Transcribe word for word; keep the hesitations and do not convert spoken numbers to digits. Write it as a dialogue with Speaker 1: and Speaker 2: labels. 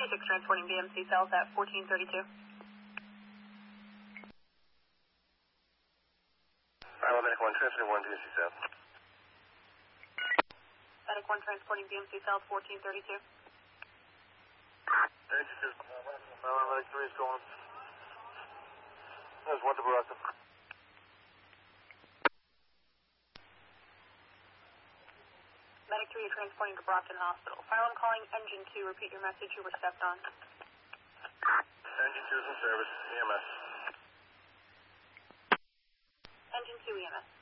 Speaker 1: six transporting B M C cells at fourteen thirty-two.
Speaker 2: Bravo, Medic one, transferring one B M C cell.
Speaker 1: Medic one transporting B M C cells fourteen thirty-two.
Speaker 2: Medic two. Uh, Medic three is going. There's one to Baraka.
Speaker 1: Medic three, you're transporting to Brockton Hospital. File, I'm calling Engine two. Repeat your message. You were stepped on.
Speaker 2: Engine two is in service. E M S.
Speaker 1: Engine two E M S.